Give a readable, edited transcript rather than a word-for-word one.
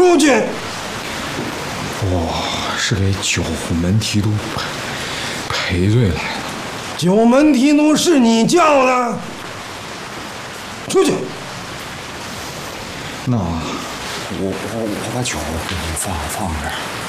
出去！ 是给九门提督赔罪来了。 九门提督是你叫的？出去！ 那我把酒放这儿。